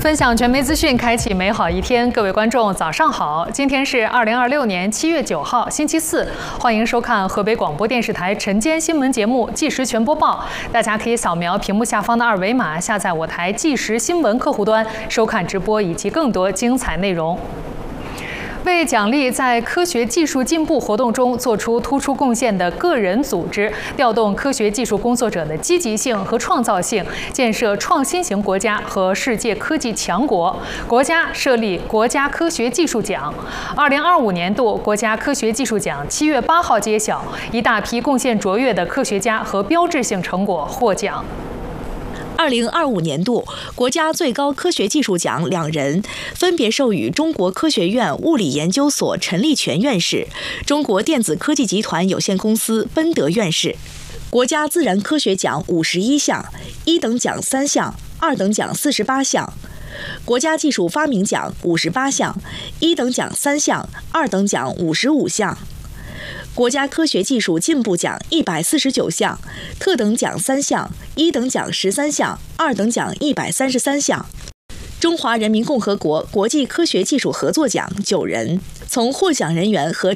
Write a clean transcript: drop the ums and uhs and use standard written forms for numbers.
分享全媒资讯，开启美好一天。各位观众，早上好！今天是2026年7月9号，星期四。欢迎收看河北广播电视台晨间新闻节目即时全播报。大家可以扫描屏幕下方的二维码，下载我台即时新闻客户端，收看直播以及更多精彩内容。为奖励在科学技术进步活动中做出突出贡献的个人组织，调动科学技术工作者的积极性和创造性，建设创新型国家和世界科技强国，国家设立国家科学技术奖。2025年度国家科学技术奖7月8号揭晓，一大批贡献卓越的科学家和标志性成果获奖。 2025年度国家最高科学技术奖2人，分别授予中国科学院物理研究所陈立全院士、中国电子科技集团有限公司奔德院士。国家自然科学奖51项，1等奖3项，2等奖48项。国家技术发明奖58项，1等奖3项，2等奖55项。国家科学技术进步奖149项，特等奖3项，1等奖13项，2等奖133项。中华人民共和国国际科学技术合作奖9人，从获奖人员和